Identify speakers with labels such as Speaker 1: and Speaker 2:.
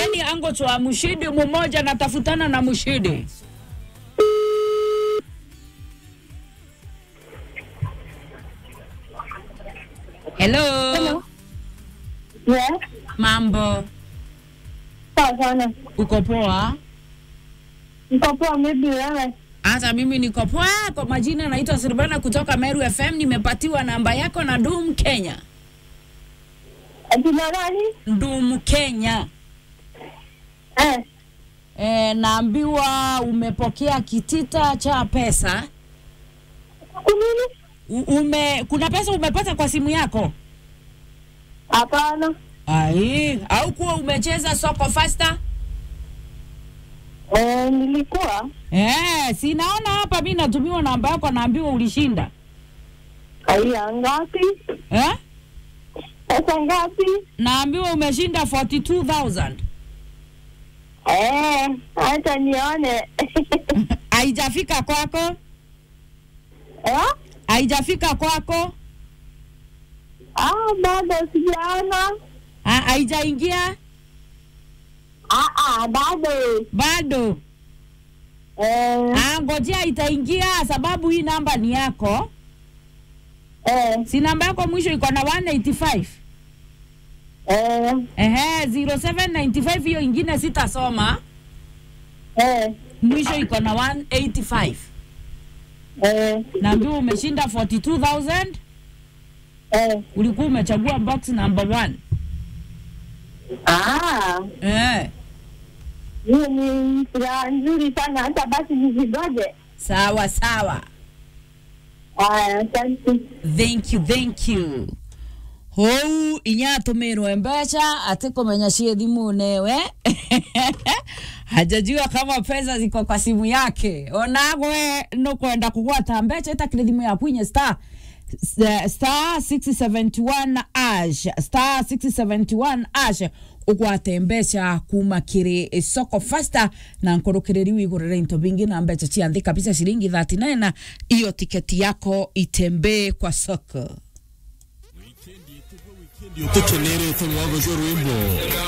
Speaker 1: nani ango chwa Mushidi mmoja natafutana na Mushidi. Hello.
Speaker 2: Hello. Yeah.
Speaker 1: Mambo.
Speaker 2: Sana.
Speaker 1: Uko poa?
Speaker 2: Niko poa maybe wewe.
Speaker 1: Hata mimi niko poa. Kwa majina naitwa Silvana kutoka Meru FM. Nimepatiwa namba yako na Dum Kenya.
Speaker 2: Jina nani?
Speaker 1: Dum Kenya. Naambiwa umepokea kitita cha pesa.
Speaker 2: Kunini?
Speaker 1: Kuna pesa umepata kwa simu yako?
Speaker 2: Hapana.
Speaker 1: Au kuwa umecheza soko faster?
Speaker 2: Nilikuwa.
Speaker 1: Sinaona hapa mimi natumiwa namba yako naambiwa ulishinda.
Speaker 2: Aya ngapi? Pesa ngapi?
Speaker 1: Naambiwa umeshinda 42,000.
Speaker 2: Acha nione.
Speaker 1: Haijafika kwako? Haijafika kwako?
Speaker 2: Bado sijaona.
Speaker 1: Haijaingia? Bado. Ngojea itaingia sababu hii namba ni yako. Si namba yako mwisho iko na 185. 0795 hiyo ingine sitasoma. Mwisho iko na 185. Naambiwa umeshinda 42,000. Ulikuwa umechagua box number 1.
Speaker 2: Hiyo ni furaha nzuri sana, hata basi nizigoje.
Speaker 1: Sawa.
Speaker 2: Asante.
Speaker 1: Thank you. Inyatumiro mbeca atikomenya cie thimu newe. Hajajua kama pesa ziko kwa simu yake. Onagwe no kwenda kugwata mbeca itakire thimu ya kwinye star 671 ash star 671 ash ugwate mbeca kuma kiri soko faster na nkorokireri wigurira into bingi na mbeca cianthi kabisa shilingi 39 na iyo tiketi yako itembee kwa soko.
Speaker 3: Weekend tukenere tumwago jorwimbo